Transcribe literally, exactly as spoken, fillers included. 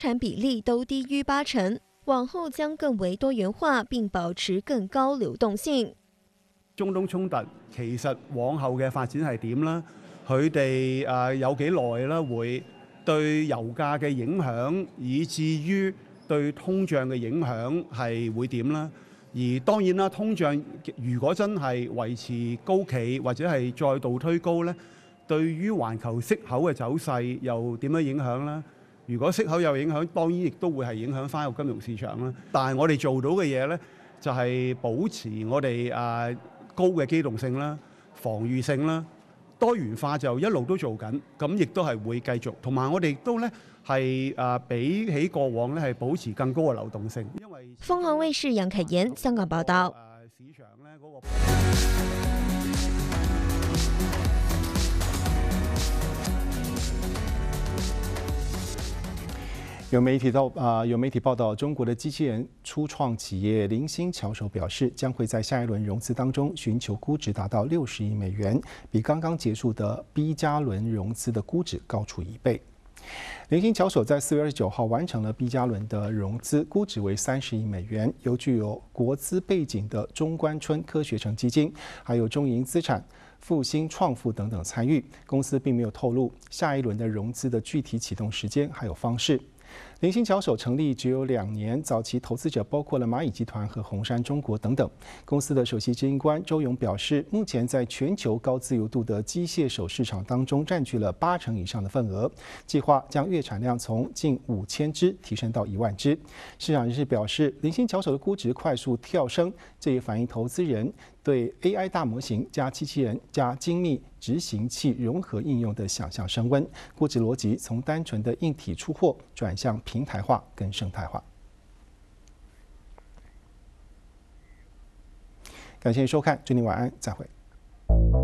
产比例都低於八成，往後將更為多元化並保持更高流動性。 中東衝突其實往後嘅發展係點啦？佢哋誒有幾耐啦？會對油價嘅影響，以至於對通脹嘅影響係會點啦？而當然啦，通脹如果真係維持高企或者係再度推高咧，對於環球息口嘅走勢又點樣影響咧？如果息口有影響，當然亦都會係影響翻個金融市場啦。但係我哋做到嘅嘢咧，就係保持我哋誒高嘅機動性啦、防禦性啦、多元化就一路都做緊，咁亦都係會繼續。同埋我哋亦都咧係誒比起過往咧係保持更高嘅流動性。因為鳳凰衛視楊凱妍香港報道。 誒市場咧嗰個。 有媒体到啊、呃，有媒体报道，中国的机器人初创企业零星巧手表示，将会在下一轮融资当中寻求估值达到六十亿美元，比刚刚结束的 B 加轮融资的估值高出一倍。零星巧手在四月二十九号完成了 B 加轮的融资，估值为三十亿美元，由具有国资背景的中关村科学城基金，还有中银资产、复兴创富等等参与。公司并没有透露下一轮的融资的具体启动时间还有方式。零星巧手成立只有两年，早期投资者包括了蚂蚁集团和红杉中国等等。公司的首席执行官周勇表示，目前在全球高自由度的机械手市场当中占据了八成以上的份额，计划将月产量从近五千只提升到一万只。市场人士表示，零星巧手的估值快速跳升，这也反映投资人对 A I 大模型加机器人加精密执行器融合应用的想象升温，估值逻辑从单纯的硬体出货转向平台化跟生态化。感谢收看，祝您晚安，再会。